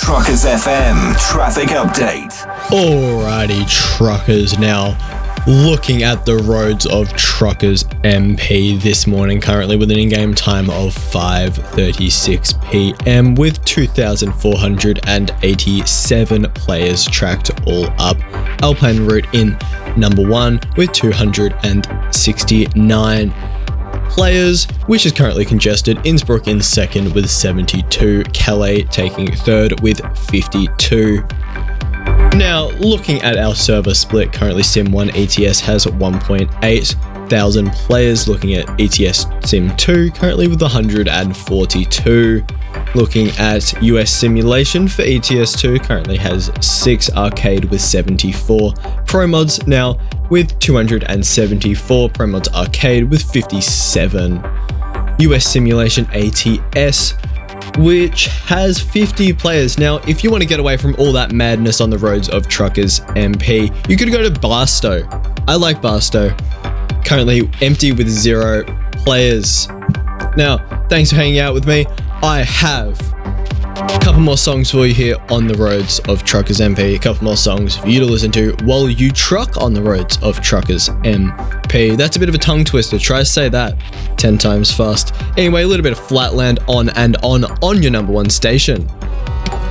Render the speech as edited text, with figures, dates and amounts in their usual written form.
Truckers FM traffic update. Alrighty, truckers, now looking at the roads of Truckers MP this morning, currently with an in-game time of 5:36 p.m. with 2,487 players tracked all up. Alpine Route in number 1 with 269 players, which is currently congested. Innsbruck in second with 72. Calais taking third with 52. Now, looking at our server split, currently Sim1 ETS has 1.8 thousand players. Looking at ETS Sim2, currently with 142. Looking at US Simulation for ETS2, currently has 6. Arcade with 74. ProMods now with 274. ProMods Arcade with 57. US Simulation ATS, which has 50 players. Now, if you want to get away from all that madness on the roads of Truckers MP, you could go to Barstow. I like Barstow. Currently empty with 0 players. Now, thanks for hanging out with me. I have a couple more songs for you here on the roads of Truckers MP. A couple more songs for you to listen to while you truck on the roads of Truckers MP. That's a bit of a tongue twister. Try to say that 10 times fast. Anyway, a little bit of Flatland on and on your number 1 station.